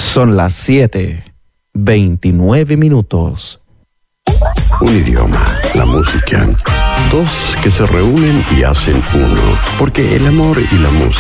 Son las 7:29. Un idioma, la música. Dos que se reúnen y hacen uno. Porque el amor y la música